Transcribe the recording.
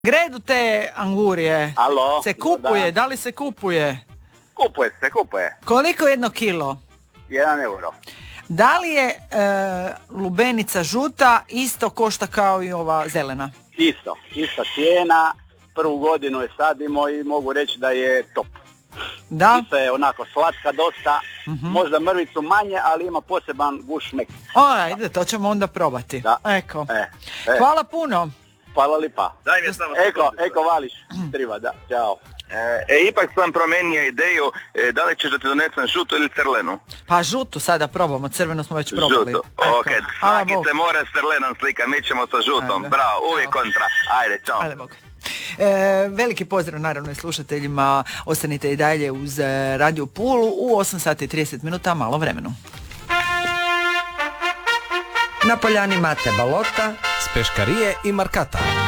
Gredu te angurije. Alo? Se kupuje, da li se kupuje? Kupuje. Koliko jedno kilo? 1 euro. Da li je lubenica žuta isto košta kao i ova zelena? Ista cijena, prvu godinu je sadimo i mogu reći da je top. Da? Ista je onako slatka dosta, možda mrvicu manje, ali ima poseban guš mek. Ajde, to ćemo onda probati. Da. Eko. Hvala puno. Hvala lipa. Daj mi samo Eko vališ, triba, da, ćao. Ipak sam promijenio ideju, da li ćeš da ti donesem žutu ili crvenu? Pa žutu sada probamo, crvenu smo već probali. Žutu, ok, svaki se mora s crvenom slika, mi ćemo sa žutom, bravo, uvijek kontra, ajde, čao. Ajde, Bog. Veliki pozdrav naravno i slušateljima, ostanite i dalje uz Radio Pulu u 8 sati i 30 minuta, malo vremenu. Na poljani Mate Balota, s Peškarije i Markata.